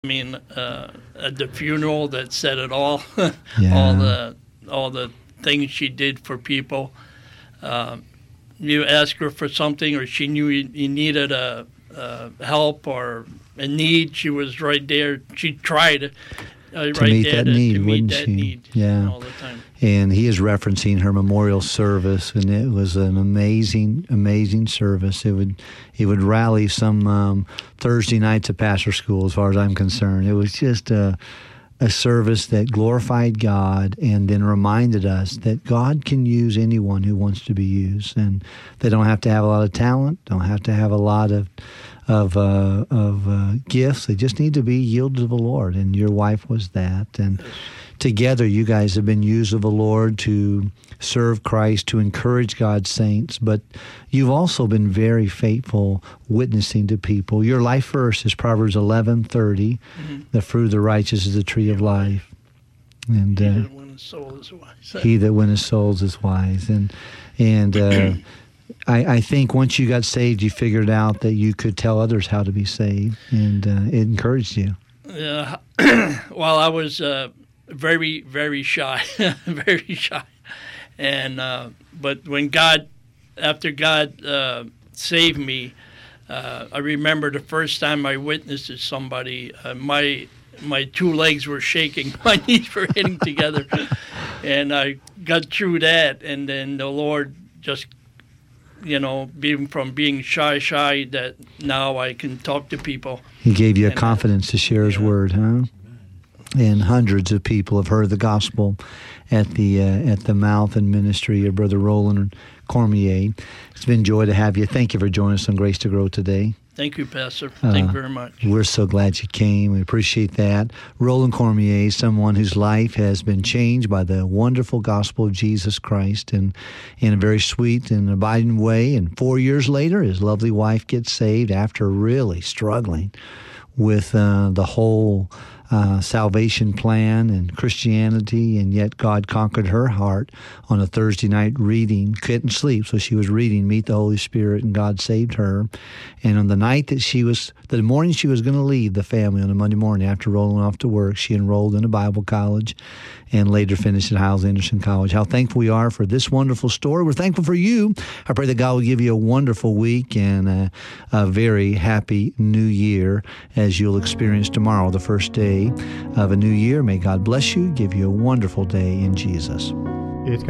I mean, at the funeral, that said it all. Yeah. all the things she did for people. You ask her for something, or she knew you needed help or a need. She was right there. She tried To meet that need, wouldn't she? Need, yeah. all the time. And he is referencing her memorial service, and it was an amazing, amazing service. It would rally some Thursday nights at pastor school, as far as I'm concerned. It was just a service that glorified God and then reminded us that God can use anyone who wants to be used, and they don't have to have a lot of talent, don't have to have a lot of gifts. They just need to be yielded to the Lord, and your wife was that. And together, you guys have been used of the Lord to serve Christ, to encourage God's saints, but you've also been very faithful witnessing to people. Your life verse is Proverbs 11:30. The fruit of the righteous is the tree of life. And he that winneth souls is wise. He that winneth souls is wise. And I think once you got saved, you figured out that you could tell others how to be saved, and it encouraged you. Well, I was very, very shy, very shy. And but when after God saved me, I remember the first time I witnessed to somebody, my two legs were shaking, my knees were hitting together, and I got through that, and then the Lord just, from being shy, that now I can talk to people. He gave you a confidence to share His word, huh? And hundreds of people have heard the gospel at the mouth and ministry of Brother Roland Cormier. It's been joy to have you. Thank you for joining us on Grace to Grow today. Thank you, Pastor. Thank you very much. We're so glad you came. We appreciate that. Roland Cormier is someone whose life has been changed by the wonderful gospel of Jesus Christ, and in a very sweet and abiding way. And 4 years later, his lovely wife gets saved after really struggling with the whole salvation plan and Christianity, and yet God conquered her heart on a Thursday night reading. Couldn't sleep, so she was reading Meet the Holy Spirit, and God saved her. And on the morning she was going to leave the family on a Monday morning after rolling off to work, she enrolled in a Bible college and later finished at Hyles-Anderson College. How thankful we are for this wonderful story. We're thankful for you. I pray that God will give you a wonderful week and a very happy new year as you'll experience tomorrow, the first day of a new year. May God bless you, give you a wonderful day in Jesus.